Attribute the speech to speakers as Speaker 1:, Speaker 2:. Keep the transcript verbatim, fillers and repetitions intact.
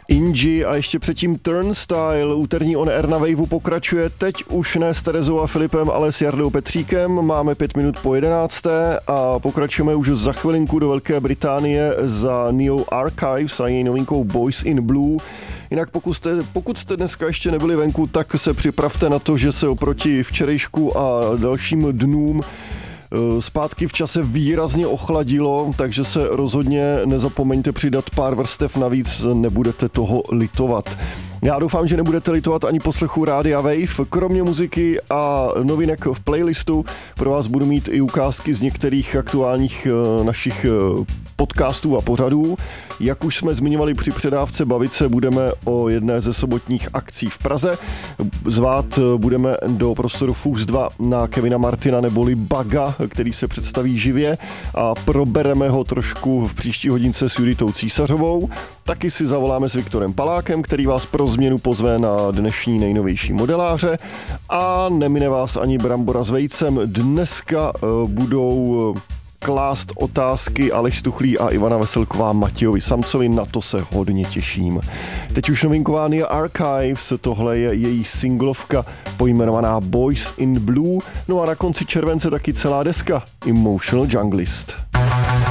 Speaker 1: Inji a ještě předtím Turnstile. Úterní On Air na Waveu pokračuje teď už ne s Terezou a Filipem, ale s Jardou Petříkem. Máme pět minut po jedenácté a pokračujeme už za chvilinku do Velké Británie za Neo Archives a její novinkou Boys in Blue. Jinak pokud jste, pokud jste dneska ještě nebyli venku, tak se připravte na to, že se oproti včerejšku a dalším dnům zpátky v čase výrazně ochladilo, takže se rozhodně nezapomeňte přidat pár vrstev navíc, nebudete toho litovat. Já doufám, že nebudete litovat ani poslechu Rádia Wave. Kromě muziky a novinek v playlistu pro vás budu mít i ukázky z některých aktuálních našich podcastů a pořadů. Jak už jsme zmiňovali při předávce, bavit se budeme o jedné ze sobotních akcí v Praze. Zvát budeme do prostoru Fux dva na Kevina Martina neboli Baga, který se představí živě a probereme ho trošku v příští hodince s Juditou Císařovou. Taky si zavoláme s Viktorem Palákem, který vás pro změnu pozve na dnešní nejnovější modeláře a nemine vás ani brambora s vejcem. Dneska uh, budou klást otázky Aleš Stuchlý a Ivana Veselková Matějovi Samcovi, na to se hodně těším. Teď už novinková Neo Archives, tohle je její singlovka pojmenovaná Boys in Blue, no a na konci července taky celá deska Emotional Junglist.